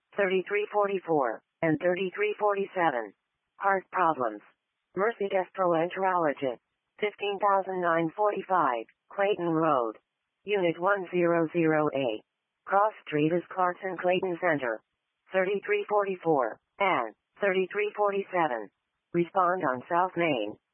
3344, and 3347. Heart problems. Mercy Gastroenterology. 15945, Clayton Road. Unit 100A. Cross Street is Clarkson Clayton Center. 3344, and 3347. Respond on South Main.